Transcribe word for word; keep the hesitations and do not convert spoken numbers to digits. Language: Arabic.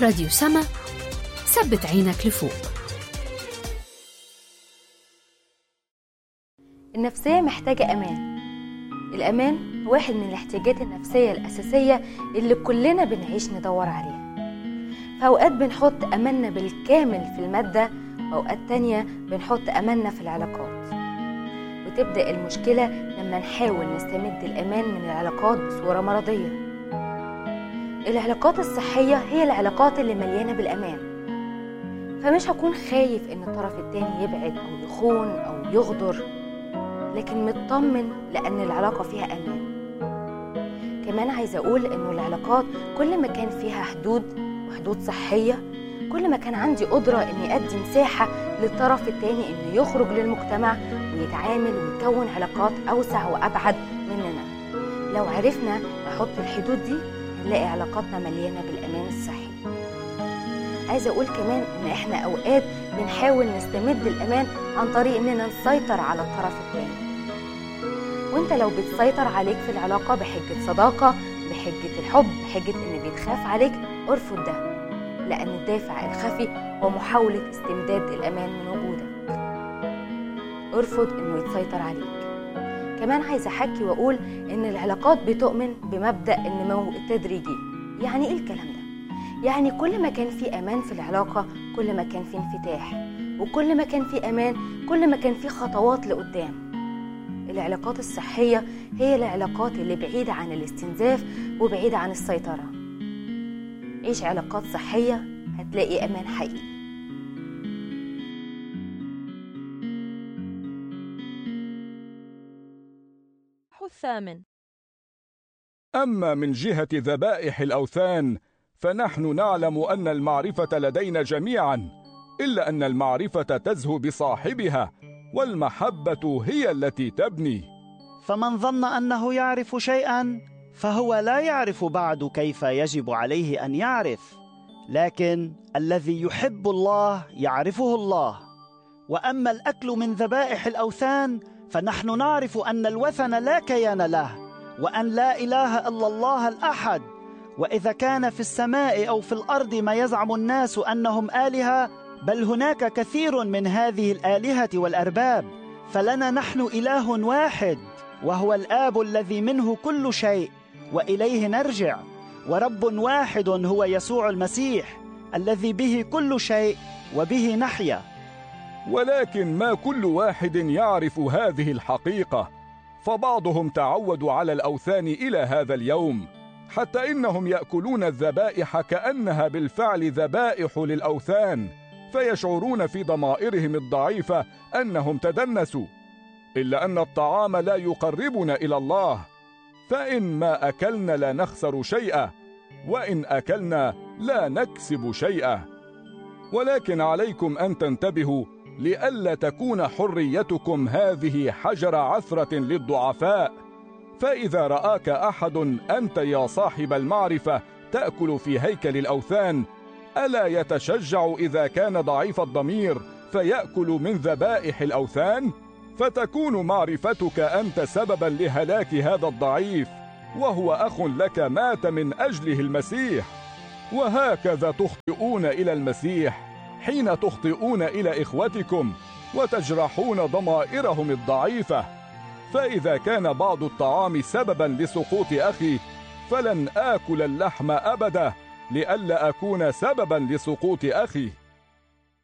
راديو سما، ثبت عينك لفوق. النفسية محتاجة أمان. الأمان واحد من الاحتياجات النفسية الأساسية اللي كلنا بنعيش ندور عليها. فأوقات بنحط أماننا بالكامل في المادة، وأوقات تانية بنحط أماننا في العلاقات. وتبدأ المشكلة لما نحاول نستمد الأمان من العلاقات بصورة مرضية. العلاقات الصحية هي العلاقات اللي مليانة بالأمان، فمش هكون خايف إن الطرف التاني يبعد أو يخون أو يغدر، لكن مطمن لأن العلاقة فيها أمان. كمان عايزة أقول إنه العلاقات كل ما كان فيها حدود وحدود صحية، كل ما كان عندي قدرة إني أدي مساحة للطرف التاني إنه يخرج للمجتمع ويتعامل ويكون علاقات أوسع وأبعد مننا. لو عرفنا نحط الحدود دي هنلاقي علاقاتنا مليانة بالأمان الصحي. عايزة أقول كمان إن إحنا أوقات بنحاول نستمد الأمان عن طريق إننا نسيطر على الطرف التاني. وإنت لو بتسيطر عليك في العلاقة بحجة صداقة، بحجة الحب، بحجة إن بيتخاف عليك، ارفض ده، لأن الدافع الخفي هو محاولة استمداد الأمان من وجودك. ارفض إنه يتسيطر عليك. كمان عايزة أحكي وأقول إن العلاقات بتؤمن بمبدأ النمو التدريجي. يعني إيه الكلام ده؟ يعني كل ما كان في أمان في العلاقة كل ما كان في انفتاح، وكل ما كان في أمان كل ما كان في خطوات لقدام. العلاقات الصحية هي العلاقات اللي بعيدة عن الاستنزاف وبعيدة عن السيطرة. عيش علاقات صحية هتلاقي أمان حقيقي. الثامن. أما من جهة ذبائح الأوثان فنحن نعلم أن المعرفة لدينا جميعا، إلا أن المعرفة تزهو بصاحبها، والمحبة هي التي تبني. فمن ظن أنه يعرف شيئا فهو لا يعرف بعد كيف يجب عليه أن يعرف، لكن الذي يحب الله يعرفه الله. وأما الأكل من ذبائح الأوثان فنحن نعرف أن الوثن لا كيان له، وأن لا إله إلا الله الأحد. وإذا كان في السماء أو في الأرض ما يزعم الناس أنهم آلهة، بل هناك كثير من هذه الآلهة والأرباب، فلنا نحن إله واحد، وهو الآب الذي منه كل شيء وإليه نرجع، ورب واحد هو يسوع المسيح الذي به كل شيء وبه نحيا. ولكن ما كل واحد يعرف هذه الحقيقة، فبعضهم تعودوا على الأوثان إلى هذا اليوم، حتى إنهم يأكلون الذبائح كأنها بالفعل ذبائح للأوثان، فيشعرون في ضمائرهم الضعيفة أنهم تدنسوا. إلا أن الطعام لا يقربنا إلى الله، فإن ما أكلنا لا نخسر شيئا، وإن أكلنا لا نكسب شيئا. ولكن عليكم أن تنتبهوا لئلا تكون حريتكم هذه حجر عثرة للضعفاء. فإذا رآك أحد أنت يا صاحب المعرفة تأكل في هيكل الأوثان، ألا يتشجع إذا كان ضعيف الضمير فيأكل من ذبائح الأوثان؟ فتكون معرفتك أنت سببا لهلاك هذا الضعيف، وهو أخ لك مات من أجله المسيح. وهكذا تخطئون إلى المسيح حين تخطئون إلى إخوتكم وتجرحون ضمائرهم الضعيفة. فإذا كان بعض الطعام سببا لسقوط أخي، فلن آكل اللحم أبدا لئلا أكون سببا لسقوط أخي.